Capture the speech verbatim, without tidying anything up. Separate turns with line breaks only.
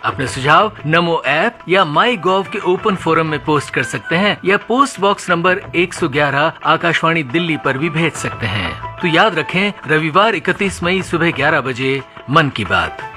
अपने सुझाव नमो ऐप या माई गॉव के ओपन फोरम में पोस्ट कर सकते हैं या पोस्ट बॉक्स नंबर एक सौ ग्यारह आकाशवाणी दिल्ली पर भी भेज सकते हैं। तो याद रखें, रविवार इकतीस मई सुबह ग्यारह बजे मन की बात।